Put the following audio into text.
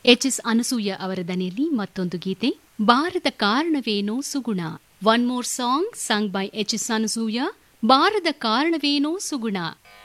ಎಚ್.ಎಸ್. ಅನಸೂಯ ಅವರ ದನಿಯಲ್ಲಿ ಮತ್ತೊಂದು ಗೀತೆ, ಬಾರದ ಕಾರಣವೇನೋ ಸುಗುಣ. One more song sung by ಎಚ್.ಎಸ್. Anasuya, ಬಾರದ ಕಾರಣವೇನೋ ಸುಗುಣ.